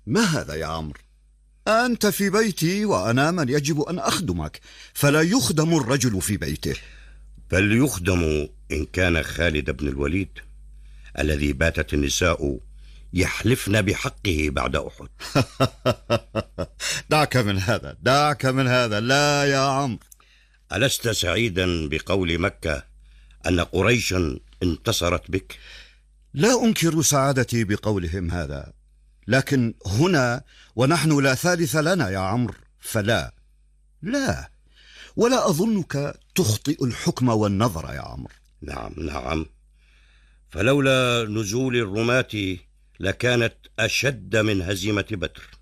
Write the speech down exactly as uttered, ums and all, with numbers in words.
ما هذا يا عمرو؟ أنت في بيتي وأنا من يجب أن أخدمك، فلا يخدم الرجل في بيته. بل يخدم إن كان خالد بن الوليد الذي باتت النساء يحلفن بحقه بعد أحد. دعك من هذا، دعك من هذا، لا يا عمرو. ألست سعيدا بقول مكة أن قريشا انتصرت بك؟ لا أنكر سعادتي بقولهم هذا، لكن هنا ونحن لا ثالث لنا يا عمرو، فلا لا ولا أظنك تخطئ الحكم والنظر يا عمرو. نعم نعم، فلولا نزول الرماة لكانت أشد من هزيمة بدر.